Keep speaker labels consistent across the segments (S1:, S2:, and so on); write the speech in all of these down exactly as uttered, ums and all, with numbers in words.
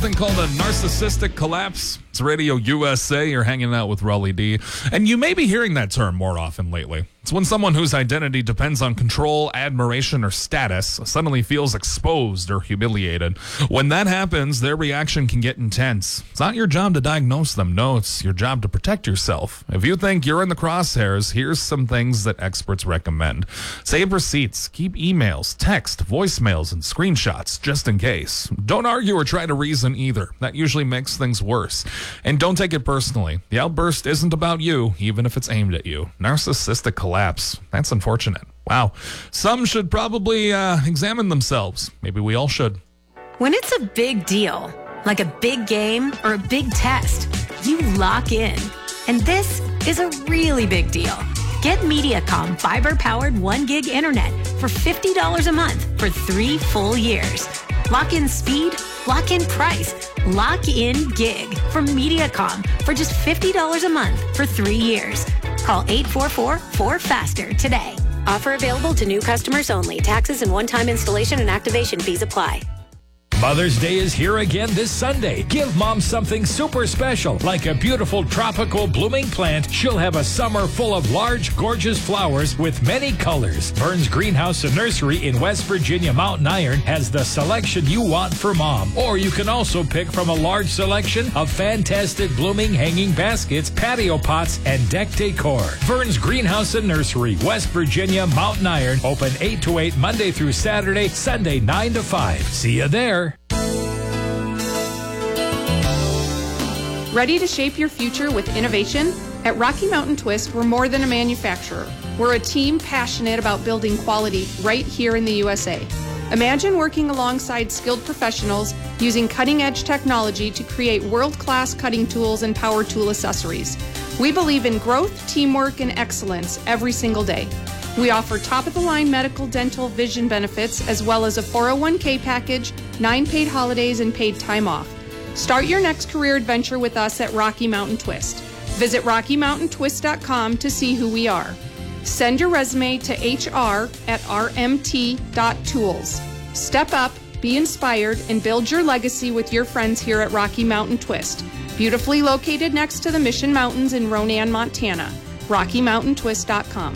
S1: Thing called a narcissistic collapse. It's Radio U S A. You're hanging out with Raleigh D. And you may be hearing that term more often lately. It's when someone whose identity depends on control, admiration, or status suddenly feels exposed or humiliated. When that happens, their reaction can get intense. It's not your job to diagnose them. No, it's your job to protect yourself. If you think you're in the crosshairs, here's some things that experts recommend. Save receipts, keep emails, text, voicemails, and screenshots just in case. Don't argue or try to reason either. That usually makes things worse. And don't take it personally. The outburst isn't about you, even if it's aimed at you. Narcissistic collapse. That's unfortunate. Wow. Some should probably uh, examine themselves. Maybe we all should.
S2: When it's a big deal, like a big game or a big test, you lock in. And this is a really big deal. Get Mediacom fiber-powered one gig internet for fifty dollars a month for three full years. Lock in speed, lock in price, lock in gig from Mediacom for just fifty dollars a month for three years. Call eight four four, four faster today. Offer available to new customers only. Taxes and one-time installation and activation fees apply.
S3: Mother's Day is here again this Sunday. Give Mom something super special, like a beautiful tropical blooming plant. She'll have a summer full of large, gorgeous flowers with many colors. Burns Greenhouse and Nursery in West Virginia Mountain Iron has the selection you want for Mom. Or you can also pick from a large selection of fantastic blooming hanging baskets, patio pots, and deck decor. Burns Greenhouse and Nursery, West Virginia Mountain Iron, open eight to eight Monday through Saturday, Sunday nine to five. See you there.
S4: Ready to shape your future with innovation? At Rocky Mountain Twist, we're more than a manufacturer. We're a team passionate about building quality right here in the U S A. Imagine working alongside skilled professionals using cutting-edge technology to create world-class cutting tools and power tool accessories. We believe in growth, teamwork, and excellence every single day. We offer top-of-the-line medical, dental, vision benefits, as well as a four oh one k package, nine paid holidays, and paid time off. Start your next career adventure with us at Rocky Mountain Twist. Visit rocky mountain twist dot com to see who we are. Send your resume to h r at r m t dot tools. Step up, be inspired, and build your legacy with your friends here at Rocky Mountain Twist. Beautifully located next to the Mission Mountains in Ronan, Montana. rocky mountain twist dot com.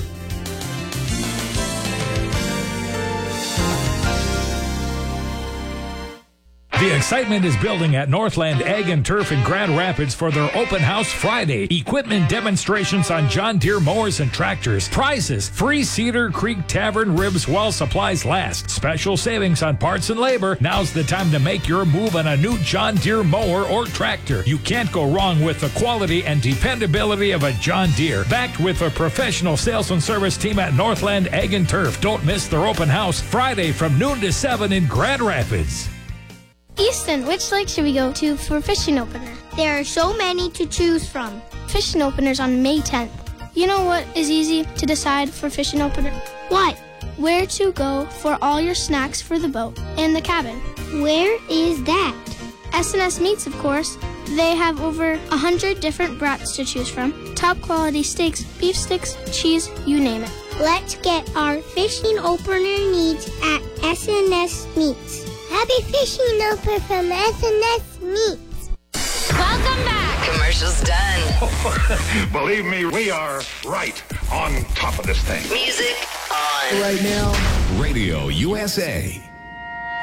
S3: The excitement is building at Northland Ag and Turf in Grand Rapids for their Open House Friday. Equipment demonstrations on John Deere mowers and tractors. Prizes, free Cedar Creek Tavern ribs while supplies last. Special savings on parts and labor. Now's the time to make your move on a new John Deere mower or tractor. You can't go wrong with the quality and dependability of a John Deere. Backed with a professional sales and service team at Northland Ag and Turf. Don't miss their Open House Friday from noon to seven in Grand Rapids.
S5: Easton, which lake should we go to for fishing opener? There are so many to choose from. Fishing openers on May tenth. You know what is easy to decide for fishing opener? What? Where to go for all your snacks for the boat and the cabin. Where is that? S and S Meats, of course. They have over a hundred different brats to choose from. Top quality steaks, beef sticks, cheese, you name it. Let's get our fishing opener needs at S and S Meats. Happy fishing opener from S and S Meats.
S6: Welcome back. Commercial's done.
S7: Believe me, we are right on top of this thing.
S6: Music on.
S8: Right now, Radio U S A.